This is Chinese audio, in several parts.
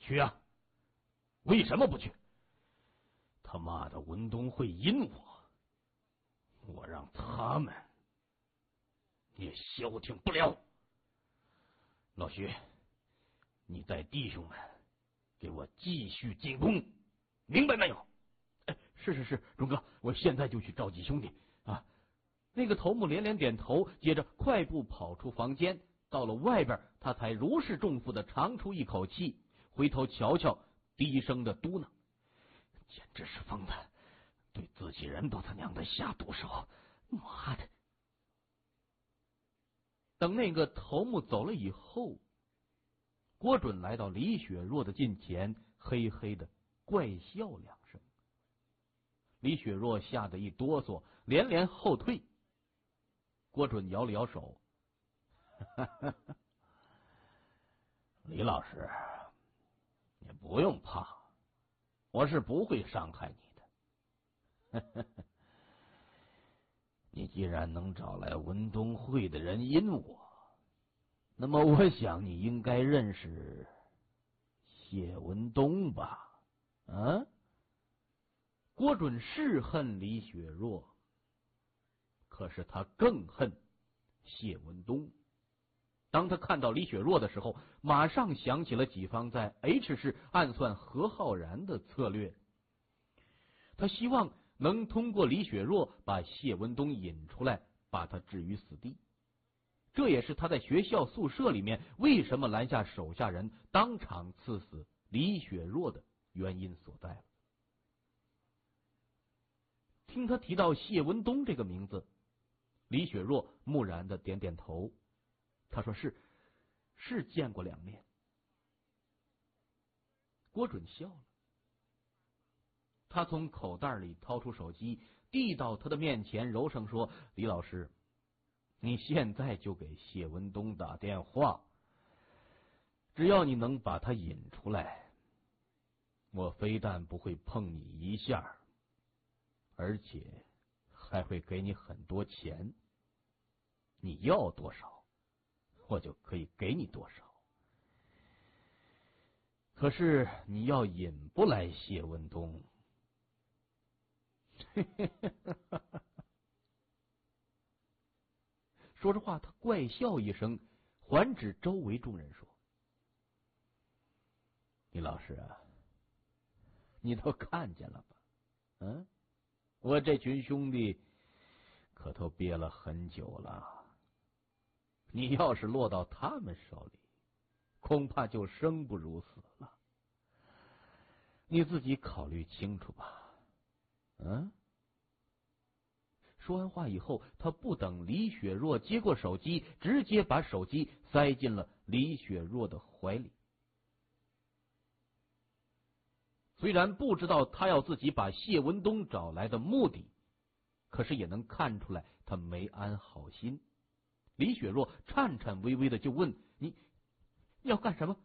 去啊！为什么不去？他妈的，文东会阴我让他们也消停不了。老徐，你带弟兄们给我继续进攻，明白没有？ 是，荣哥，我现在就去召集兄弟啊！那个头目连连点头，接着快步跑出房间。到了外边，他才如释重负的长出一口气，回头瞧瞧，低声的嘟囔：“ 简直是疯子，对自己人都他娘的下毒手，妈的！” 等那个头目走了以后，郭准来到李雪若的近前，嘿嘿的怪笑两声。李雪若吓得一哆嗦，连连后退。郭准摇了摇手：“ 李老师，你不用怕，我是不会伤害你的。你既然能找来文东会的人阴我，那么我想你应该认识谢文东吧？啊？” 郭准是恨李雪若，可是他更恨谢文东。当他看到李雪若的时候，马上想起了己方在 H 市暗算何浩然的策略。他希望能通过李雪若把谢文东引出来，把他置于死地。这也是他在学校宿舍里面为什么拦下手下人当场刺死李雪若的原因所在了。听他提到谢文东这个名字，李雪若木然的点点头。他说是见过2面。郭准笑了，他从口袋里掏出手机，递到他的面前，柔声说：“李老师，你现在就给谢文东打电话，只要你能把他引出来，我非但不会碰你一下，而且还会给你很多钱，你要多少我就可以给你多少。可是你要引不来谢文东。”说着话，他怪笑一声，环指周围众人说：“李老师啊，你都看见了吧？我这群兄弟可都憋了很久了。你要是落到他们手里，恐怕就生不如死了。你自己考虑清楚吧。”说完话以后，他不等李雪若接过手机，直接把手机塞进了李雪若的怀里。虽然不知道他要自己把谢文东找来的目的，可是也能看出来他没安好心。李雪若颤颤巍巍的就问：“你要干什么？”“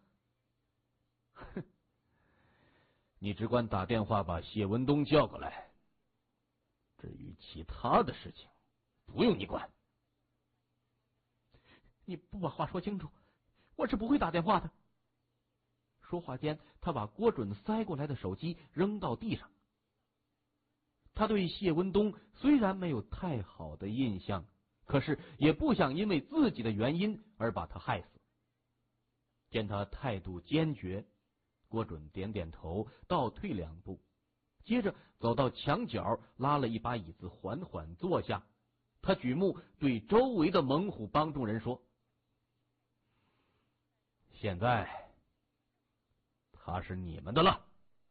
你只管打电话把谢文东叫过来，至于其他的事情，不用你管。”“你不把话说清楚，我是不会打电话的。”说话间，他把郭准塞过来的手机扔到地上。他对谢文东虽然没有太好的印象，可是也不想因为自己的原因而把他害死。见他态度坚决，郭准点点头，倒退2步，接着走到墙角，拉了一把椅子，缓缓坐下。他举目对周围的猛虎帮众人说：“现在他是你们的了。”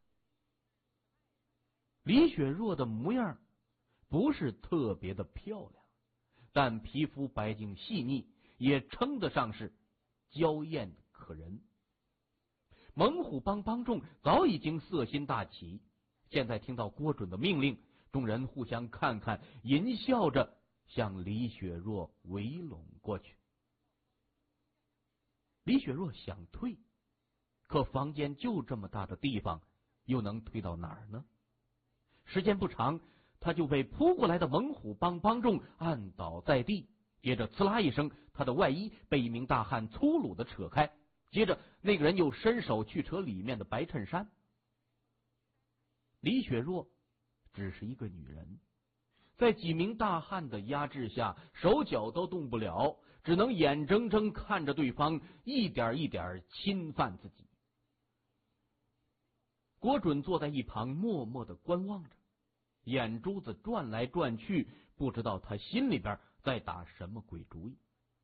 李雪若的模样不是特别的漂亮，但皮肤白净细腻，也称得上是娇艳可人。猛虎帮帮众早已经色心大起，现在听到郭准的命令，众人互相看看，淫笑着向李雪若围拢过去。李雪若想退，可房间就这么大的地方，又能退到哪儿呢？时间不长，他就被扑过来的猛虎帮帮众按倒在地，接着刺啦一声，他的外衣被一名大汉粗鲁的扯开，接着那个人又伸手去扯里面的白衬衫。李雪若只是一个女人，在几名大汉的压制下，手脚都动不了，只能眼睁睁看着对方一点一点侵犯自己。郭准坐在一旁默默的观望着，眼珠子转来转去，不知道他心里边在打什么鬼主意。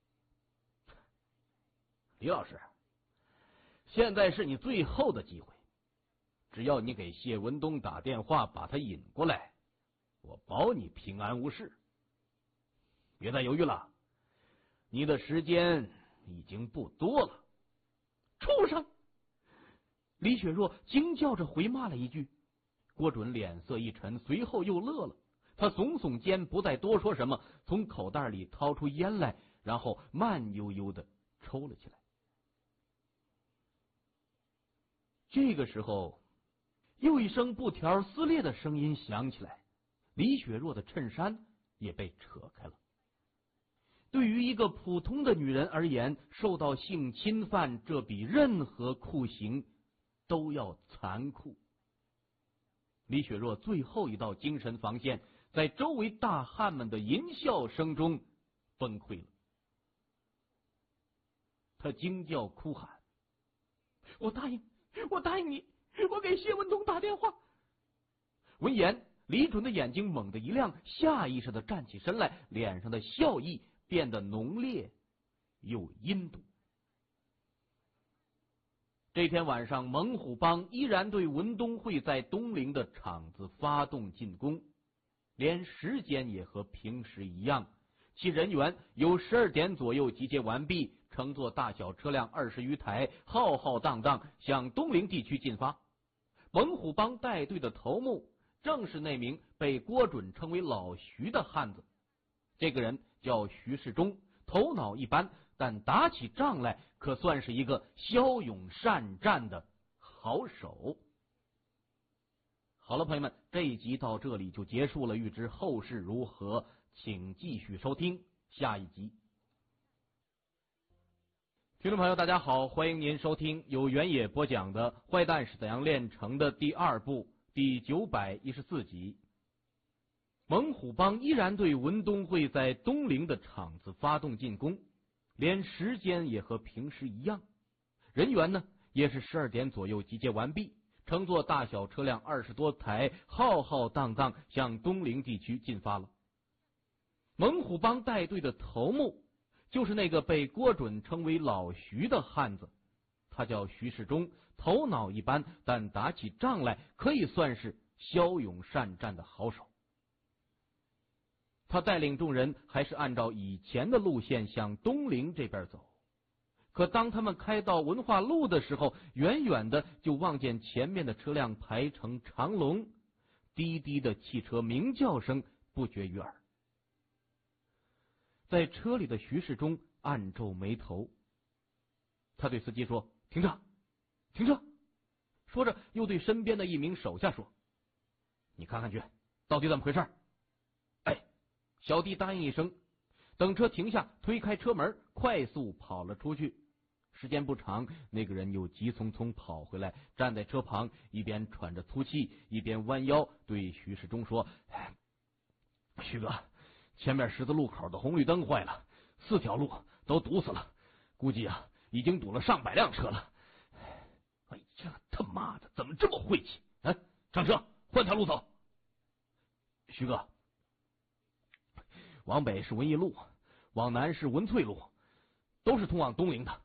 李老师，现在是你最后的机会，只要你给谢文东打电话把他引过来，我保你平安无事。别再犹豫了，你的时间已经不多了。 畜生！李雪若惊叫着回骂了一句。郭准脸色一沉，随后又乐了。他耸耸肩，不再多说什么，从口袋里掏出烟来，然后慢悠悠的抽了起来。这个时候，又一声布条撕裂的声音响起来，李雪若的衬衫也被扯开了。对于一个普通的女人而言，受到性侵犯，这比任何酷刑都要残酷。李雪若最后一道精神防线在周围大汉们的淫笑声中崩溃了。他惊叫哭喊：“我答应你，我给谢文东打电话。”闻言，李准的眼睛猛地一亮，下意识的站起身来，脸上的笑意变得浓烈又阴毒。这天晚上，猛虎帮依然对文东会在东陵的场子发动进攻，连时间也和平时一样，其人员由12点左右集结完毕，乘坐大小车辆20余台，浩浩荡荡向东陵地区进发。猛虎帮带队的头目正是那名被郭准称为老徐的汉子。这个人叫徐世忠，头脑一般，但打起仗来可算是一个骁勇善战的好手。好了，朋友们，这一集到这里就结束了，欲知后事如何，请继续收听下一集。听众朋友大家好，欢迎您收听由原野播讲的《坏蛋是怎样炼成的》第2部第914集。猛虎帮依然对文东会在东陵的场子发动进攻，连时间也和平时一样，人员呢也是12点左右集结完毕，乘坐大小车辆20多台，浩浩荡荡向东陵地区进发了。猛虎帮带队的头目就是那个被郭准称为老徐的汉子，他叫徐世忠，头脑一般，但打起仗来可以算是骁勇善战的好手。他带领众人还是按照以前的路线向东陵这边走，可当他们开到文化路的时候，远远的就望见前面的车辆排成长龙，滴滴的汽车鸣叫声不绝于耳。在车里的徐世忠暗皱眉头，他对司机说：“停车，停车！”说着又对身边的一名手下说：“你看看去，到底怎么回事？”哎，小弟答应一声，等车停下，推开车门，快速跑了出去。时间不长，那个人又急匆匆跑回来，站在车旁，一边喘着粗气，一边弯腰对徐世忠说：“徐哥，前面十字路口的红绿灯坏了，4条路都堵死了，估计啊已经堵了上百辆车了。哎呀，他妈的，怎么这么晦气？上车，换条路走。徐哥，往北是文艺路，往南是文翠路，都是通往东陵的。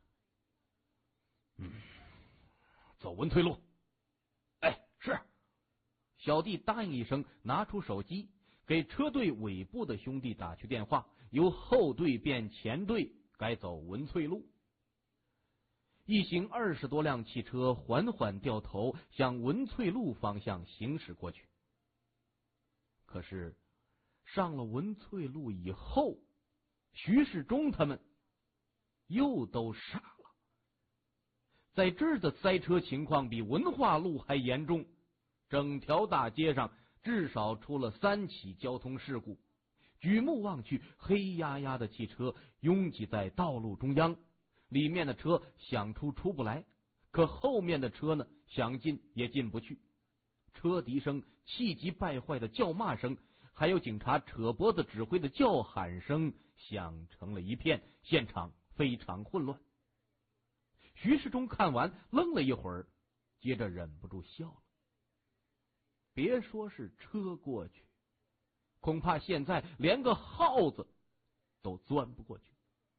走文翠路。哎，是。小弟答应一声，拿出手机给车队尾部的兄弟打去电话，由后队变前队，改走文翠路。一行20多辆汽车缓缓掉头向文翠路方向行驶过去。可是上了文翠路以后，徐世忠他们又都傻了。在这儿的塞车情况比文化路还严重，整条大街上至少出了3起交通事故。举目望去，黑压压的汽车拥挤在道路中央，里面的车想出不来， 可后面的车呢，想进也进不去。车笛声、气急败坏的叫骂声，还有警察扯脖子指挥的叫喊声响成了一片，现场非常混乱。徐世忠看完愣了一会儿，接着忍不住笑了。别说是车过去，恐怕现在连个耗子都钻不过去。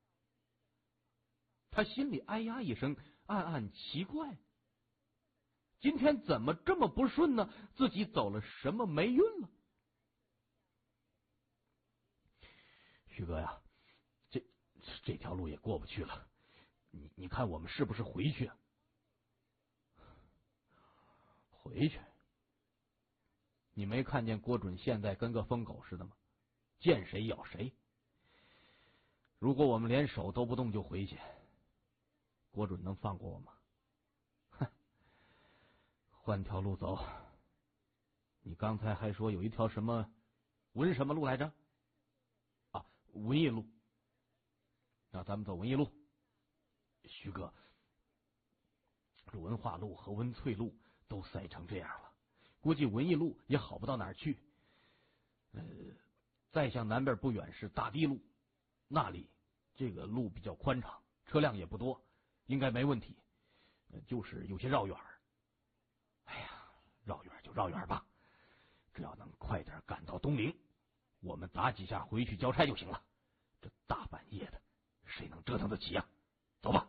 他心里哎呀一声，暗暗奇怪，今天怎么这么不顺呢？自己走了什么霉运了？ 徐哥呀，这条路也过不去了，你看我们是不是回去啊？回去？ 你没看见郭准现在跟个疯狗似的吗？见谁咬谁。如果我们连手都不动就回去，郭准能放过我吗？哼，换条路走。你刚才还说有一条什么文什么路来着？啊，文艺路。那咱们走文艺路。 徐哥，这文化路和文翠路都塞成这样了， 估计文艺路也好不到哪儿去。再向南边不远是大堤路，那里这个路比较宽敞，车辆也不多，应该没问题，就是有些绕远。 哎呀，绕远就绕远吧，只要能快点赶到东陵，我们打几下回去交差就行了。这大半夜的，谁能折腾得起呀？走吧。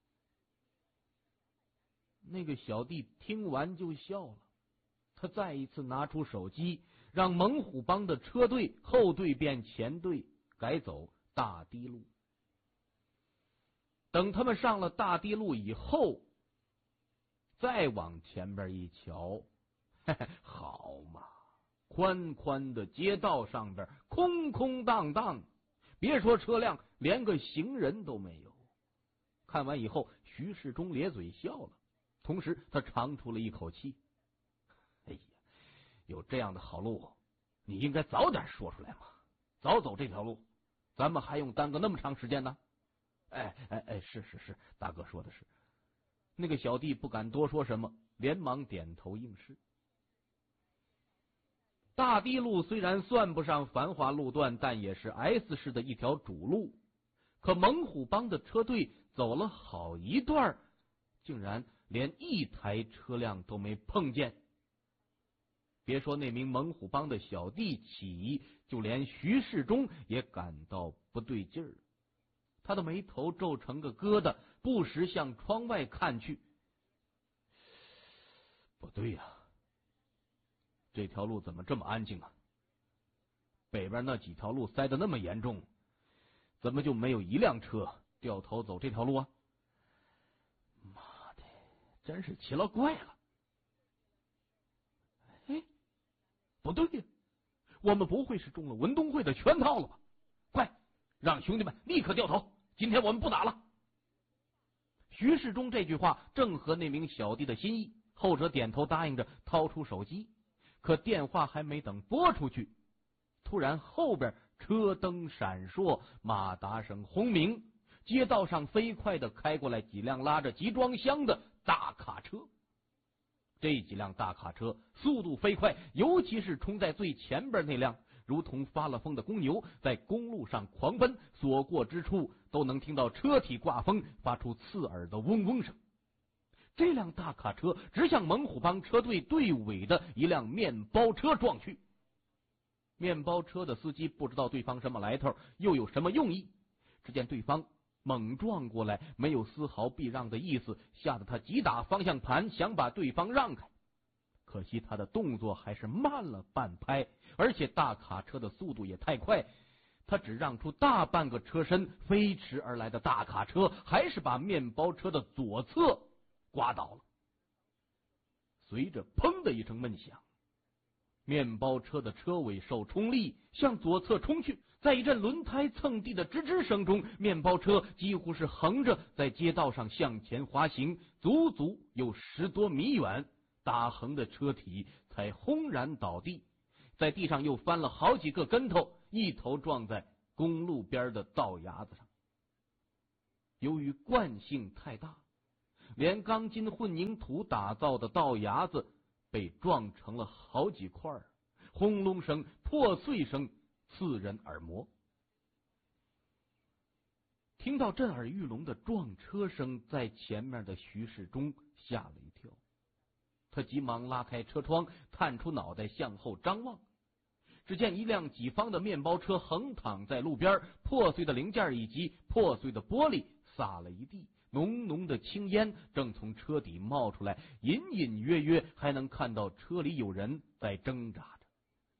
那个小弟听完就笑了，他再一次拿出手机，让猛虎帮的车队后队变前队，改走大堤路。等他们上了大堤路以后，再往前边一瞧，嘿嘿，好嘛，宽宽的街道上边空空荡荡，别说车辆，连个行人都没有。看完以后，徐世忠咧嘴笑了，同时他长出了一口气。哎呀，有这样的好路，你应该早点说出来嘛，早走这条路，咱们还用耽搁那么长时间呢？是，大哥说的是。那个小弟不敢多说什么，连忙点头应是。大堤路虽然算不上繁华路段，但也是 S 市的一条主路。可猛虎帮的车队走了好一段，竟然连一台车辆都没碰见。别说那名猛虎帮的小弟起疑，就连徐世忠也感到不对劲儿。他的眉头皱成个疙瘩，不时向窗外看去。 不对呀，这条路怎么这么安静啊？北边那几条路塞得那么严重，怎么就没有一辆车掉头走这条路啊？妈的，真是奇了怪了！ 哎，不对呀，我们不会是中了文东会的圈套了吧？快，让兄弟们立刻掉头！今天我们不打了。徐世忠这句话正合那名小弟的心意，后者点头答应着，掏出手机。可电话还没等拨出去，突然后边车灯闪烁，马达声轰鸣，街道上飞快的开过来几辆拉着集装箱的大卡车。这几辆大卡车速度飞快，尤其是冲在最前边那辆，如同发了疯的公牛，在公路上狂奔，所过之处都能听到车体挂风，发出刺耳的嗡嗡声。这辆大卡车直向猛虎帮车队队尾的一辆面包车撞去。面包车的司机不知道对方什么来头，又有什么用意，只见对方猛撞过来，没有丝毫避让的意思，吓得他急打方向盘，想把对方让开。可惜他的动作还是慢了半拍，而且大卡车的速度也太快，他只让出大半个车身，飞驰而来的大卡车还是把面包车的左侧刮倒了。随着砰的一声闷响，面包车的车尾受冲力向左侧冲去，在一阵轮胎蹭地的吱吱声中，面包车几乎是横着在街道上向前滑行，足足有10多米远，打横的车体才轰然倒地，在地上又翻了好几个跟头，一头撞在公路边的道牙子上。由于惯性太大， 连钢筋混凝土打造的道牙子被撞成了好几块，轰隆声、破碎声刺人耳膜。听到震耳欲聋的撞车声，在前面的徐世忠吓了一跳，他急忙拉开车窗，探出脑袋向后张望。只见一辆己方的面包车横躺在路边，破碎的零件以及破碎的玻璃撒了一地，浓浓的青烟正从车底冒出来，隐隐约约还能看到车里有人在挣扎着。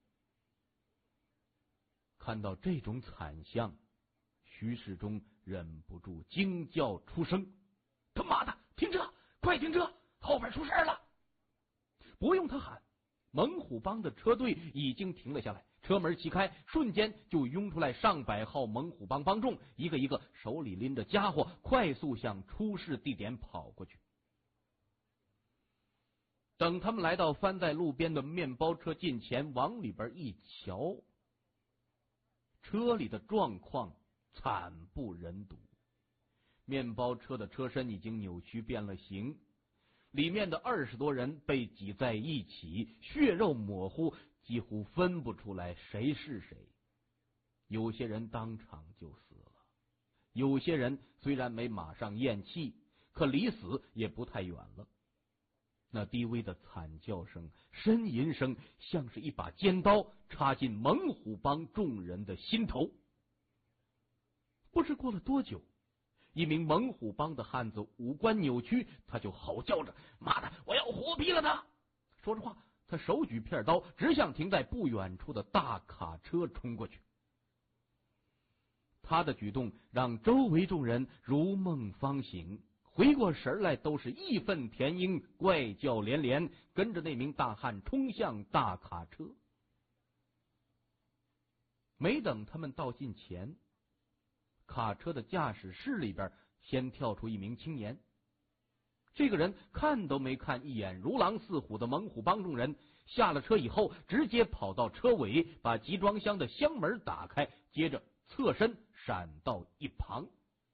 看到这种惨象，徐世忠忍不住惊叫出声：“他妈的，停车！快停车！后边出事了！”不用他喊，猛虎帮的车队已经停了下来，车门齐开，瞬间就涌出来上百号猛虎帮帮众，一个一个手里拎着家伙，快速向出事地点跑过去。等他们来到翻在路边的面包车近前，往里边一瞧，车里的状况惨不忍睹。面包车的车身已经扭曲变了形，里面的20多人被挤在一起，血肉模糊，几乎分不出来谁是谁。有些人当场就死了，有些人虽然没马上咽气，可离死也不太远了。那低微的惨叫声、呻吟声，像是一把尖刀插进猛虎帮众人的心头。不知过了多久，一名猛虎帮的汉子五官扭曲，他就吼叫着：“妈的，我要活劈了他！”说着话，他手举片刀，直向停在不远处的大卡车冲过去。他的举动让周围众人如梦方醒，回过神来都是义愤填膺，怪叫连连，跟着那名大汉冲向大卡车。没等他们到近前，卡车的驾驶室里边先跳出一名青年。这个人看都没看一眼如狼似虎的猛虎帮众人，下了车以后直接跑到车尾，把集装箱的箱门打开，接着侧身闪到一旁。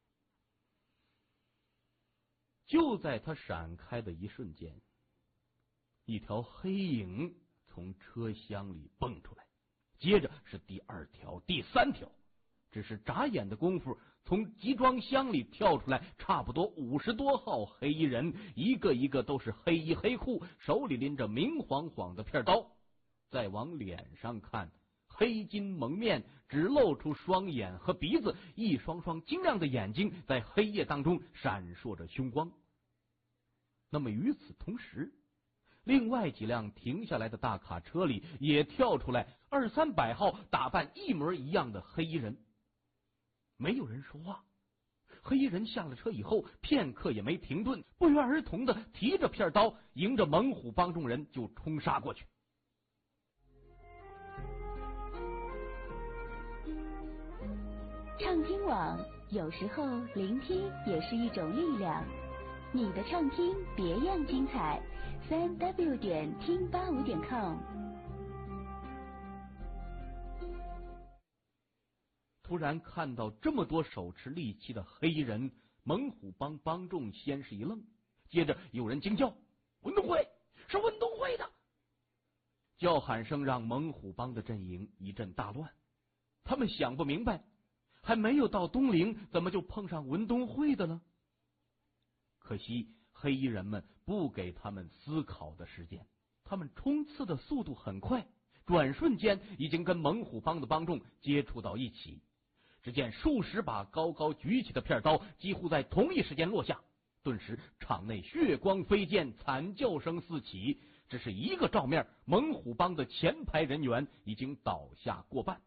就在他闪开的一瞬间，一条黑影从车厢里蹦出来，接着是第2条、第3条，只是眨眼的功夫，从集装箱里跳出来差不多50多号黑衣人，一个一个都是黑衣黑裤，手里拎着明晃晃的片刀。再往脸上看，黑金蒙面，只露出双眼和鼻子，一双双晶亮的眼睛在黑夜当中闪烁着凶光。那么与此同时，另外几辆停下来的大卡车里也跳出来200-300号打扮一模一样的黑衣人。没有人说话，黑衣人下了车以后片刻也没停顿，不约而同的提着片刀，迎着猛虎帮众人就冲杀过去。 畅听网，有时候聆听也是一种力量。你的畅听别样精彩，3w 点听85.com。 突然看到这么多手持利器的黑衣人，猛虎帮帮众先是一愣，接着有人惊叫：“文东会，是文东会的！”叫喊声让猛虎帮的阵营一阵大乱。他们想不明白，还没有到东陵，怎么就碰上文东会的呢？可惜黑衣人们不给他们思考的时间，他们冲刺的速度很快，转瞬间已经跟猛虎帮的帮众接触到一起。只见数十把高高举起的片刀几乎在同一时间落下，顿时场内血光飞溅，惨叫声四起。只是一个照面，猛虎帮的前排人员已经倒下过半。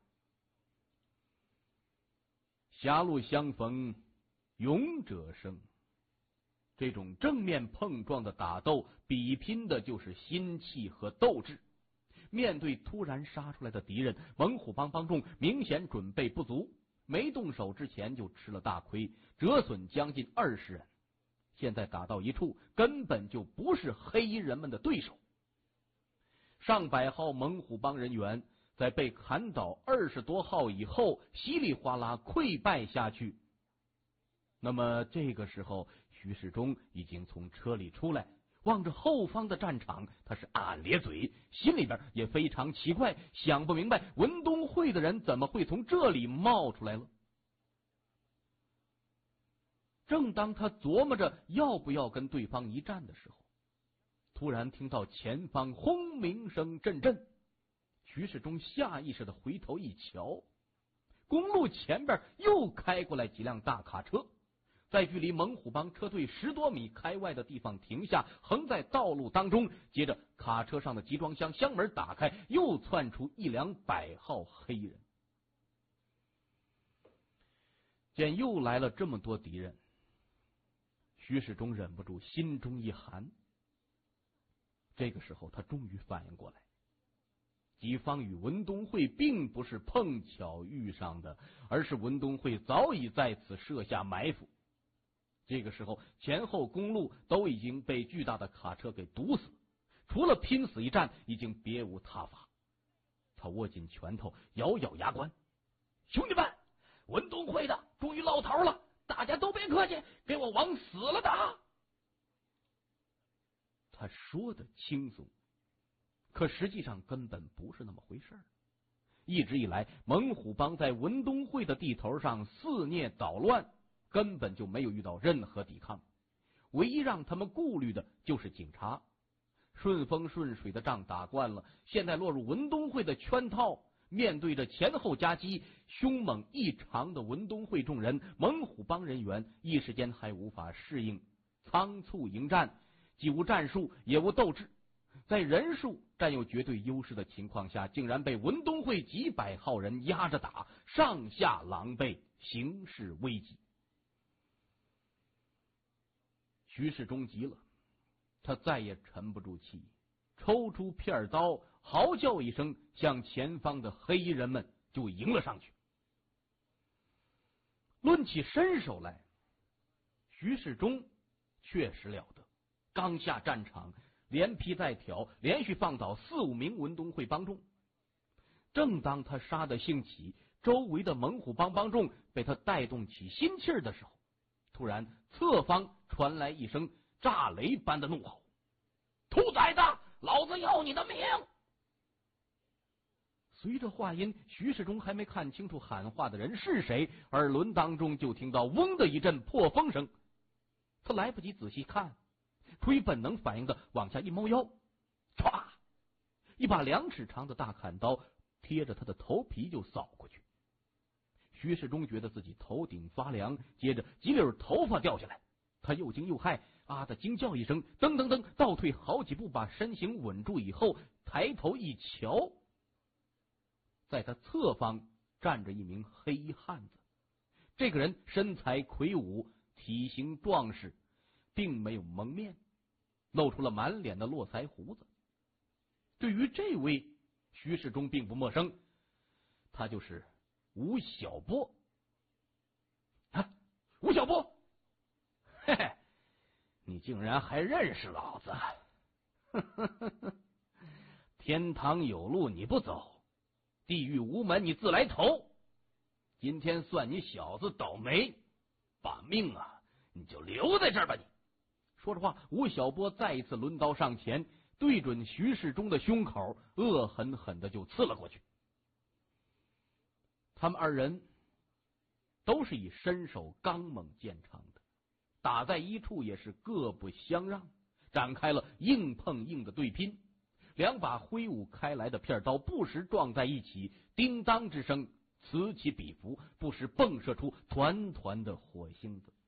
狭路相逢勇者胜，这种正面碰撞的打斗，比拼的就是心气和斗志。面对突然杀出来的敌人，猛虎帮帮众明显准备不足，没动手之前就吃了大亏，折损将近20人。现在打到一处，根本就不是黑衣人们的对手。上百号猛虎帮人员在被砍倒20多号以后，稀里哗啦溃败下去。那么这个时候， 徐世忠已经从车里出来，望着后方的战场，他是暗咧嘴，心里边也非常奇怪，想不明白文东会的人怎么会从这里冒出来了。正当他琢磨着要不要跟对方一战的时候，突然听到前方轰鸣声阵阵，徐世忠下意识的回头一瞧，公路前边又开过来几辆大卡车，在距离猛虎帮车队10多米开外的地方停下，横在道路当中。接着卡车上的集装箱箱门打开，又窜出1辆100号黑人。见又来了这么多敌人，徐世忠忍不住心中一寒。这个时候他终于反应过来，己方与文东会并不是碰巧遇上的，而是文东会早已在此设下埋伏。这个时候前后公路都已经被巨大的卡车给堵死，除了拼死一战已经别无他法。他握紧拳头，咬咬牙关，兄弟们，文东会的终于露头了，大家都别客气，给我往死了打。他说的轻松，可实际上根本不是那么回事。一直以来，猛虎帮在文东会的地头上肆虐捣乱，根本就没有遇到任何抵抗。唯一让他们顾虑的就是警察。顺风顺水的仗打惯了，现在落入文东会的圈套，面对着前后夹击、凶猛异常的文东会众人，猛虎帮人员一时间还无法适应，仓促迎战，既无战术也无斗志，在人数占有绝对优势的情况下，竟然被文东会几百号人压着打，上下狼狈，形势危急。徐世忠急了，他再也沉不住气，抽出片刀，嚎叫一声，向前方的黑衣人们就迎了上去。论起身手来，徐世忠确实了得，刚下战场，连劈带挑，连续放倒4、5名文东会帮众。正当他杀得兴起，周围的猛虎帮帮众被他带动起心气儿的时候，突然侧方传来一声炸雷般的怒吼：兔崽子，老子要你的命！随着话音，徐世忠还没看清楚喊话的人是谁，耳轮当中就听到嗡的一阵破风声。他来不及仔细看，出于本能反应的往下一猫腰，唰，一把2尺长的大砍刀贴着他的头皮就扫过去。徐世忠觉得自己头顶发凉，接着几绺头发掉下来，他又惊又骇，啊的惊叫一声，噔噔噔倒退好几步，把身形稳住以后，抬头一瞧，在他侧方站着一名黑衣汉子。这个人身材魁梧，体型壮实，并没有蒙面，露出了满脸的络腮胡子。对于这位，徐世忠并不陌生，他就是吴晓波。啊，吴晓波，嘿嘿，你竟然还认识老子！天堂有路你不走，地狱无门你自来投。今天算你小子倒霉，把命啊你就留在这儿吧你。说着话，吴晓波再一次抡刀上前，对准徐世忠的胸口，恶狠狠的就刺了过去。他们2人都是以身手刚猛见长的，打在一处也是各不相让，展开了硬碰硬的对拼。2把挥舞开来的片刀不时撞在一起，叮当之声此起彼伏，不时迸射出团团的火星子。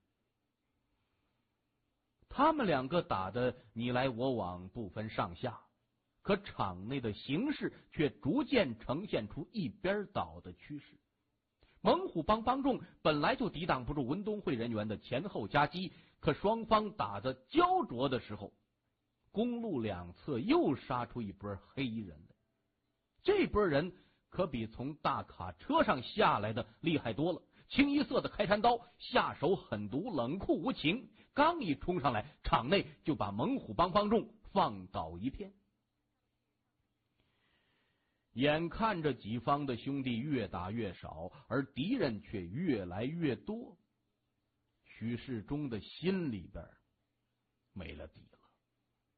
他们2个打得你来我往，不分上下，可场内的形势却逐渐呈现出一边倒的趋势。猛虎帮帮众本来就抵挡不住文东会人员的前后夹击，可双方打得焦灼的时候，公路2侧又杀出一波黑衣人来。这波人可比从大卡车上下来的厉害多了，清一色的开山刀，下手狠毒，冷酷无情，刚一冲上来，场内就把猛虎帮帮众放倒一片。眼看着己方的兄弟越打越少，而敌人却越来越多， 许世忠的心里边没了底了。